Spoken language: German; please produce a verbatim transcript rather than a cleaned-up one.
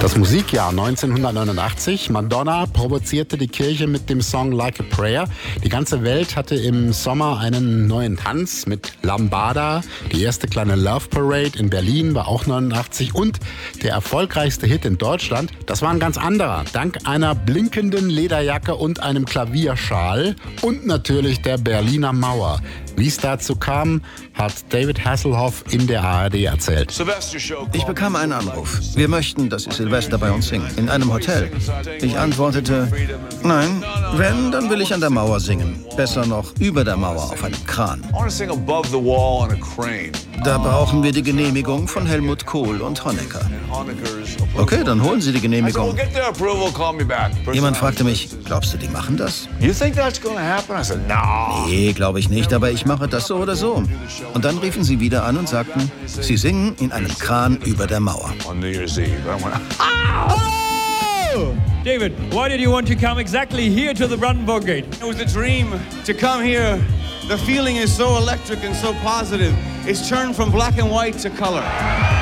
Das Musikjahr neunzehnhundertneunundachtzig. Madonna provozierte die Kirche mit dem Song Like a Prayer. Die ganze Welt hatte im Sommer einen neuen Tanz mit Lambada. Die erste kleine Love Parade in Berlin war auch neunundachtzig. Und der erfolgreichste Hit in Deutschland, das war ein ganz anderer. Dank einer blinkenden Lederjacke und einem Klavierschal und natürlich der Berliner Mauer. Wie es dazu kam, hat David Hasselhoff in der A R D erzählt. Ich bekam einen Anruf. Wir möchten, dass Sie Silvester bei uns singen. In einem Hotel. Ich antwortete, nein, wenn, dann will ich an der Mauer singen. Besser noch über der Mauer auf einem Kran. Da brauchen wir die Genehmigung von Helmut Kohl und Honecker. Okay, dann holen Sie die Genehmigung. Jemand fragte mich, glaubst du, die machen das? Nee, glaube ich nicht, aber ich mache das so oder so. Und dann riefen sie wieder an und sagten, sie singen in einem Kran über der Mauer. Oh! David, why did you want to come exactly here to the Brandenburg Gate? It was a dream to come here. The feeling is so electric and so positive. It's turned from black and white to color.